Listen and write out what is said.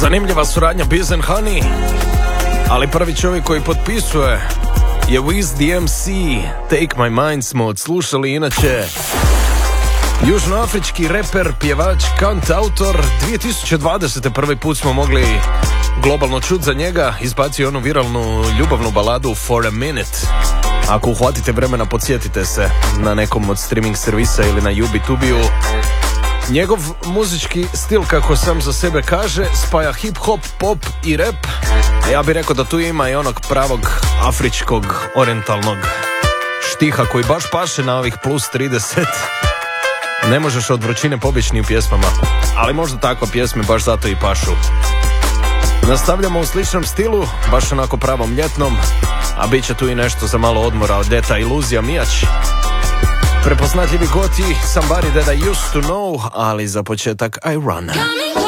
Zanimljiva suradnja Biz and Honey, ali prvi čovjek koji potpisuje je Wiz DMC. Take My Mind smo odslušali, inače južnoafrički reper, pjevač, kantautor. 2020. prvi put smo mogli globalno čuti za njega. Izbacio onu viralnu ljubavnu baladu For a Minute. Ako uhvatite vremena, podsjetite se na nekom od streaming servisa ili na YouTube-u. Njegov muzički stil, kako sam za sebe kaže, spaja hip-hop, pop i rap. Ja bih rekao da tu ima i onog pravog afričkog, orientalnog štiha koji baš paše na ovih plus 30. Ne možeš od vrućine pobjeći ni u pjesmama, ali možda takva pjesme baš zato i pašu. Nastavljamo u sličnom stilu, baš onako pravom ljetnom, a bit će tu i nešto za malo odmora od Deta Iluzija Mijać. Prepoznatljivi goti, Somebody That I Used To Know, ali za početak I Run.